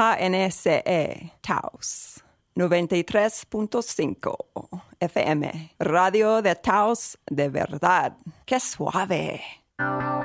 KNCE Taos 93.5 FM. Radio de Taos de verdad. ¡Qué suave!